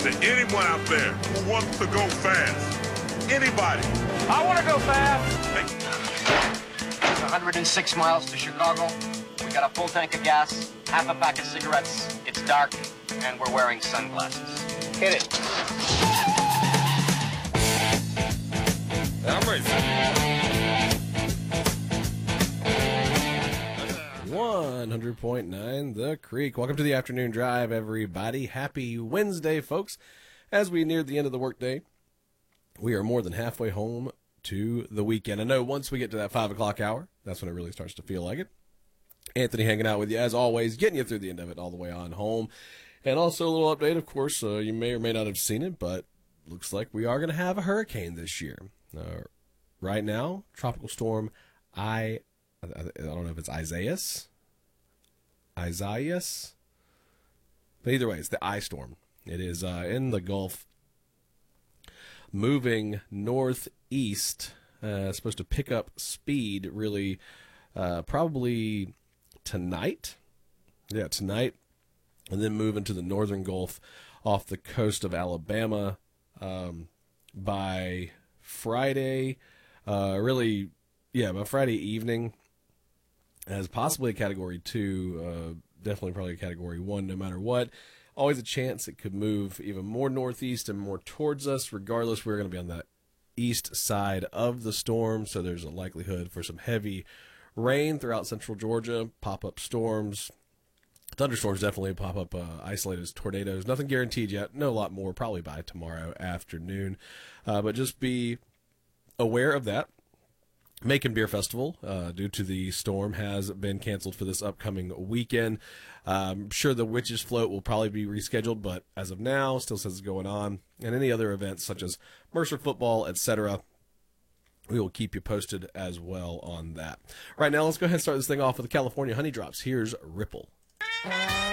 to anyone out there who wants to go fast. Anybody. I want to go fast. Thank you. It's 106 miles to Chicago. We got a full tank of gas, half a pack of cigarettes. It's dark, and we're wearing sunglasses. Hit it. I'm ready. 100.9 The Creek. Welcome to the afternoon drive, everybody. Happy Wednesday, folks. As we near the end of the workday, we are more than halfway home to the weekend. I know once we get to that 5 o'clock hour, that's when it really starts to feel like it. Anthony hanging out with you, as always, getting you through the end of it all the way on home. And also a little update, of course, you may or may not have seen it, but looks like we are going to have a hurricane this year. Right now, tropical storm I don't know if it's Isaias, but either way, it's the I storm. It is in the Gulf, moving northeast, supposed to pick up speed really probably tonight. Yeah, tonight, and then move into the northern Gulf off the coast of Alabama by Friday, by Friday evening, as possibly a Category 2, definitely probably a Category 1 no matter what. Always a chance it could move even more northeast and more towards us. Regardless, we're going to be on the east side of the storm, so there's a likelihood for some heavy rain throughout central Georgia, pop-up storms. Thunderstorms definitely pop up, isolated tornadoes. Nothing guaranteed yet. Know a lot more probably by tomorrow afternoon. But just be aware of that. Macon Beer Festival, due to the storm, has been canceled for this upcoming weekend. I'm sure the Witches Float will probably be rescheduled, but as of now, still says it's going on. And any other events such as Mercer football, etc., we will keep you posted as well on that. Right now, let's go ahead and start this thing off with the California Honey Drops. Here's Ripple.